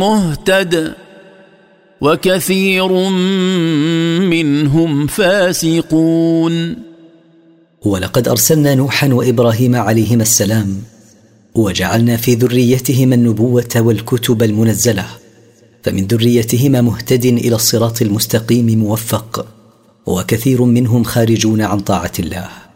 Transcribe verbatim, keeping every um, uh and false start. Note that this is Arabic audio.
مهتد وكثير منهم فاسقون. ولقد أرسلنا نوحا وإبراهيم عليهما السلام، وجعلنا في ذريتهما النبوة والكتب المنزلة، فمن ذريتهما مهتد إلى الصراط المستقيم موفق، وكثير منهم خارجون عن طاعة الله.